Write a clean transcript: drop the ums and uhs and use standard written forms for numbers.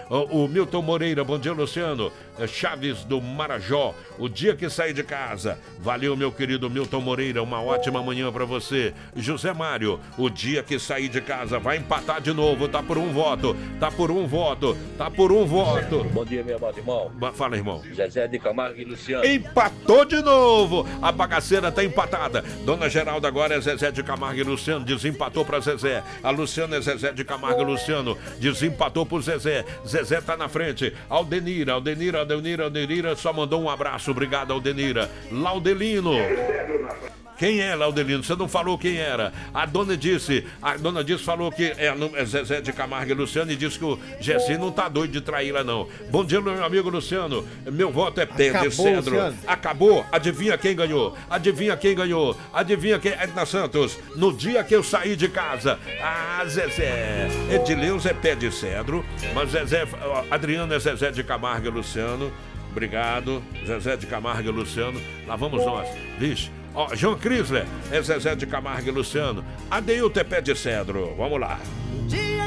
O Milton Moreira, bom dia, Luciano. Chaves do Marajó, o dia que saí de casa. Valeu, meu querido Milton Moreira, uma ótima manhã pra você. José Mário, o dia que saí de casa, vai empatar de novo, tá por um voto. Bom dia, meu amado irmão. Fala, irmão. Zezé de Camargo e Luciano. Empatou de novo. A bagaceira tá empatada. Dona Geralda agora é Zezé de Camargo e Luciano. Desempatou pra Zezé. A Luciana é Zezé de Camargo e Luciano. Desempatou pro Zezé. Zezé tá na frente. Aldenira só mandou um abraço. Obrigado, Aldenira. Laudelino. Quem é, Laudelino? Você não falou quem era. A dona disse falou que é Zezé de Camargo e Luciano e disse que o Gessi não tá doido de traí-la, não. Bom dia, meu amigo Luciano. Meu voto é pé de cedro. Luciano. Acabou? Adivinha quem ganhou? Adivinha quem? Edna Santos. No dia que eu saí de casa. Ah, Zezé. Edileus é pé de cedro, mas Adriano é Zezé de Camargo e Luciano. Obrigado, Zezé de Camargo e Luciano. Lá vamos nós. Vixe. João Crisler é Zezé de Camargo e Luciano. Adeilton é pé de cedro. Vamos lá.